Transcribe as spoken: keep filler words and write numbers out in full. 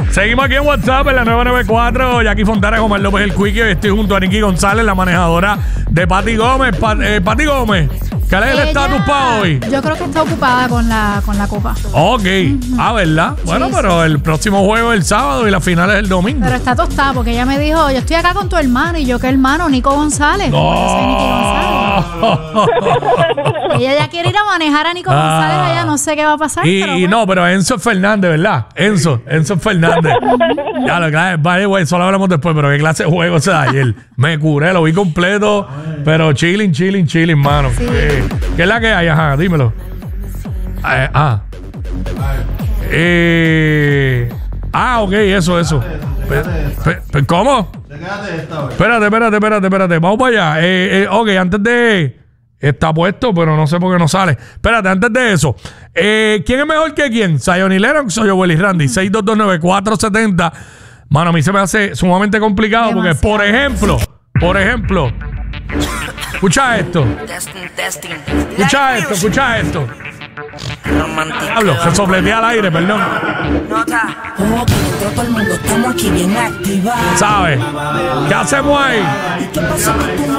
Seguimos aquí en WhatsApp en la nueve nueve cuatro. Jackie Fontana, Omar López el Quickie. Estoy junto a Nicky González, la manejadora de Pati Gómez. Pa, eh, Pati Gómez, ¿cuál es el estatus para hoy? Yo creo que está ocupada con la, con la copa. Ok. Uh-huh. Ah, ¿verdad? Bueno, sí, pero sí. El próximo juego es el sábado y la final es el domingo. Pero está tostada porque ella me dijo, yo estoy acá con tu hermano. Y yo, ¿qué hermano? Nico González. No. Yo soy Nicky González. Ella ya quiere ir a manejar a Nico ah. González allá. No sé qué va a pasar. Y, pero y bueno. no, pero Enzo Fernández, ¿verdad? Enzo, Enzo Fernández. Ya lo clase, vaya, güey, solo hablamos después, pero qué clase de juego se da ayer. Me curé, lo vi completo, pero chilling, chilling, chilling, mano. Sí. Eh, ¿Qué es la que hay? Ajá, dímelo. Eh, ah. Eh, ah, ok, eso, eso. Pe, pe, pe, ¿Cómo? Espérate, espérate, espérate, espérate. Vamos para allá. Eh, eh, ok, antes de... Está puesto, pero no sé por qué no sale. Espérate, antes de eso. Eh, ¿Quién es mejor que quién? ¿Zion y Lennox o Joel y Randy? seis dos dos nueve cuatro siete cero. Mano, a mí se me hace sumamente complicado. Demasiado. Porque, por ejemplo, por ejemplo, escucha esto. Escucha esto, escucha esto. Hablo, se sopletea al aire, perdón. ¿Sabes? ¿Qué hacemos ahí?